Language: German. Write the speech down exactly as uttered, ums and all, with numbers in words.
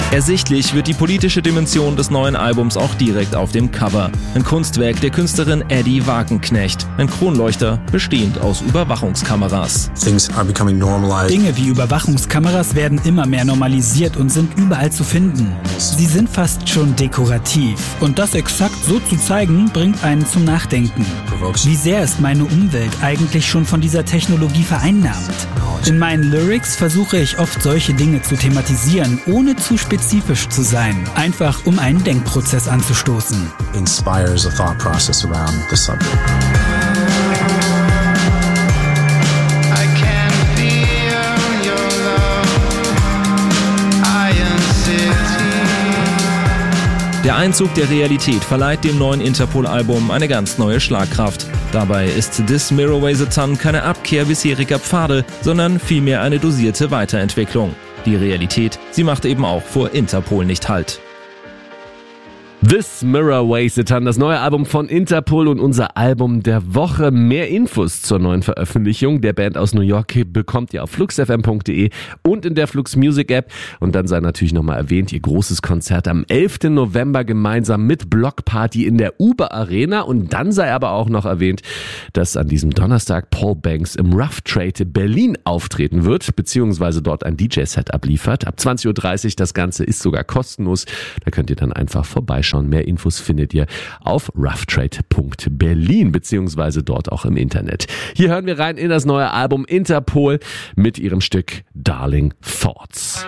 Ersichtlich wird die politische Dimension des neuen Albums auch direkt auf dem Cover. Ein Kunstwerk der Künstlerin Eddie Wagenknecht. Ein Kronleuchter, bestehend aus Überwachungskameras. Things are becoming normalized. Dinge wie Überwachungskameras werden immer mehr normalisiert und sind überall zu finden. Sie sind fast schon dekorativ. Und das exakt so zu zeigen, bringt einen zum Nachdenken. Wie sehr ist meine Umwelt eigentlich schon von dieser Technologie vereinnahmt? In meinen Lyrics versuche ich oft solche Dinge zu thematisieren, ohne zu spezifisch zu sein. Einfach um einen Denkprozess anzustoßen. Inspires a thought process around the subject. Der Einzug der Realität verleiht dem neuen Interpol-Album eine ganz neue Schlagkraft. Dabei ist This Mirror Weighs a Ton keine Abkehr bisheriger Pfade, sondern vielmehr eine dosierte Weiterentwicklung. Die Realität, sie macht eben auch vor Interpol nicht Halt. This Mirror Weighs a Ton, das neue Album von Interpol und unser Album der Woche. Mehr Infos zur neuen Veröffentlichung der Band aus New York bekommt ihr auf flux f m punkt d e und in der Flux Music App. Und dann sei natürlich nochmal erwähnt, ihr großes Konzert am elften November gemeinsam mit Block Party in der Uber Arena. Und dann sei aber auch noch erwähnt, dass an diesem Donnerstag Paul Banks im Rough Trade Berlin auftreten wird, beziehungsweise dort ein D J-Set abliefert. Ab zwanzig Uhr dreißig, das Ganze ist sogar kostenlos. Da könnt ihr dann einfach vorbeischauen. Mehr Infos findet ihr auf roughtrade punkt berlin beziehungsweise dort auch im Internet. Hier hören wir rein in das neue Album Interpol mit ihrem Stück Darling Thoughts.